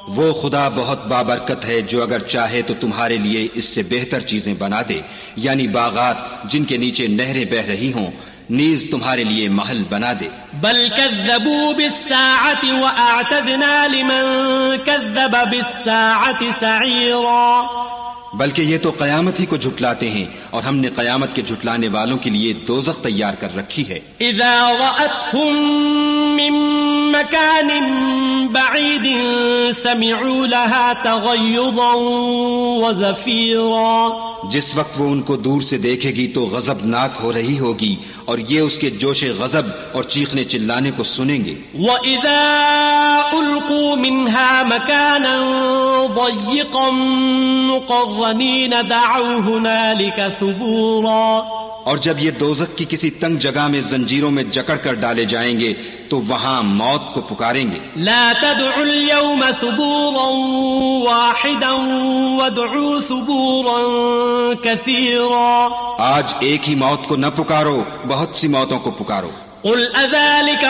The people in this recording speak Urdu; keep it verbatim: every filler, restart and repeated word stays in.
وہ خدا بہت بابرکت ہے جو اگر چاہے تو تمہارے لیے اس سے بہتر چیزیں بنا دے، یعنی باغات جن کے نیچے نہریں بہ رہی ہوں، نیز تمہارے لیے محل بنا دے۔ بل كذبوا بالساعة وأعتدنا لمن كذب بالساعة سعيرا، بلکہ یہ تو قیامت ہی کو جھٹلاتے ہیں، اور ہم نے قیامت کے جھٹلانے والوں کے لیے دوزخ تیار کر رکھی ہے۔ اذا رأتهم من مكان بعيد سمعوا لها تغيظا وزفيرا، جس وقت وہ ان کو دور سے دیکھے گی تو غضبناک ہو رہی ہوگی، اور یہ اس کے جوش غضب اور چیخنے چلانے کو سنیں گے۔ وَإِذَا أُلْقُوا مِنْهَا مَكَانًا ضَيِّقًا مُقَرَّنِينَ دَعَوْا هُنَالِكَ ثُبُورًا، اور جب یہ دوزخ کی کسی تنگ جگہ میں زنجیروں میں جکڑ کر ڈالے جائیں گے تو وہاں موت کو پکاریں گے۔ لا تدعوا اليوم ثبورا واحدا وادعوا ثبورا كثيرا، آج ایک ہی موت کو نہ پکارو، بہت سی موتوں کو پکارو۔ قل اذلك